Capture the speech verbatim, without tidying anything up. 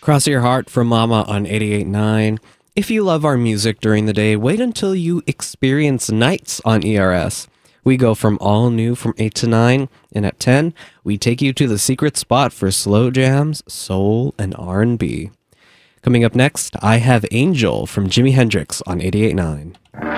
Cross Your Heart from Mama on eighty-eight point nine. If you love our music during the day, wait until you experience nights on E R S. We go from all new from eight to nine, and at ten, we take you to the secret spot for slow jams, soul, and R and B. Coming up next, I have Angel from Jimi Hendrix on eighty-eight point nine.